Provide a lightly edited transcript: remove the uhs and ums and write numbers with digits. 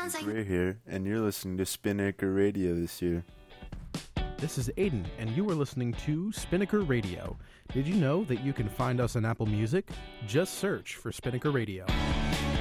We're here, and you're listening to Spinnaker Radio this year. This is Aiden, and you are listening to Spinnaker Radio. Did you know that you can find us on Apple Music? Just search for Spinnaker Radio.